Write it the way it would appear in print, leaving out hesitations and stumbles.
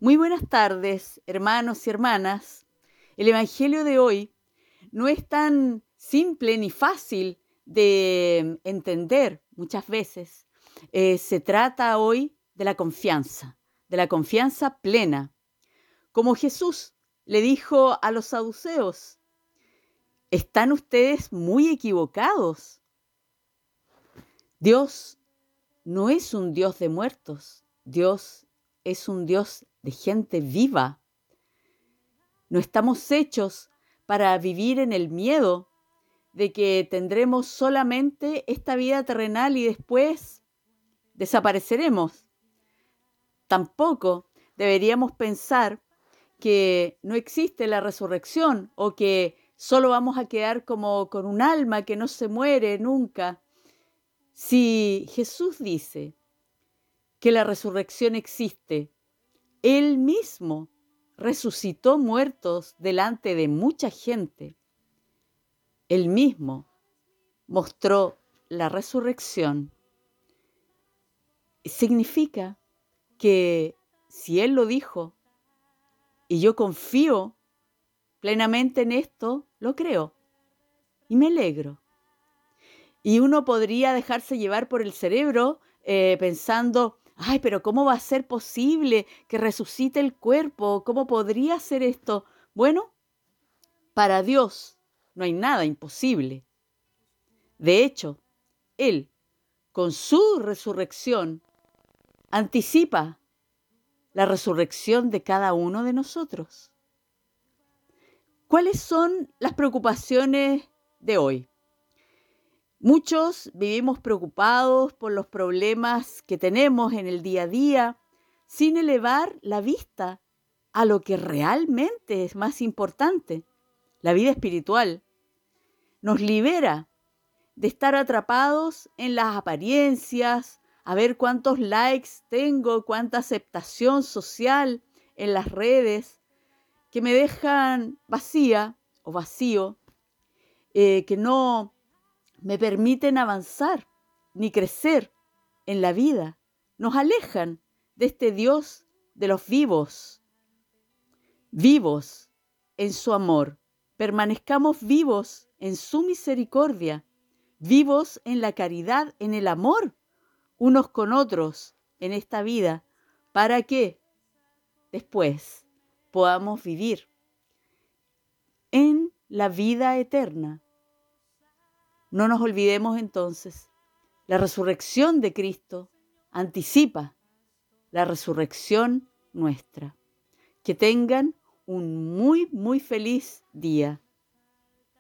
Muy buenas tardes, hermanos y hermanas. El Evangelio de hoy no es tan simple ni fácil de entender muchas veces. Se trata hoy de la confianza plena. Como Jesús le dijo a los saduceos, están ustedes muy equivocados. Dios no es un Dios de muertos. Dios es un Dios de gente viva. No estamos hechos para vivir en el miedo de que tendremos solamente esta vida terrenal y después desapareceremos. Tampoco deberíamos pensar que no existe la resurrección o que solo vamos a quedar como con un alma que no se muere nunca. Si Jesús dice que la resurrección existe, Él mismo resucitó muertos delante de mucha gente. Él mismo mostró la resurrección. Significa que si Él lo dijo y yo confío plenamente en esto, lo creo y me alegro. Y uno podría dejarse llevar por el cerebro pensando, ay, pero ¿cómo va a ser posible que resucite el cuerpo? ¿Cómo podría ser esto? Bueno, para Dios no hay nada imposible. De hecho, Él, con su resurrección, anticipa la resurrección de cada uno de nosotros. ¿Cuáles son las preocupaciones de hoy? Muchos vivimos preocupados por los problemas que tenemos en el día a día, sin elevar la vista a lo que realmente es más importante, la vida espiritual. Nos libera de estar atrapados en las apariencias, a ver cuántos likes tengo, cuánta aceptación social en las redes, que me dejan vacía o vacío, que no me permiten avanzar ni crecer en la vida. Nos alejan de este Dios de los vivos, vivos en su amor. Permanezcamos vivos en su misericordia, vivos en la caridad, en el amor unos con otros en esta vida, para que después podamos vivir en la vida eterna. No nos olvidemos entonces, la resurrección de Cristo anticipa la resurrección nuestra. Que tengan un muy, muy feliz día.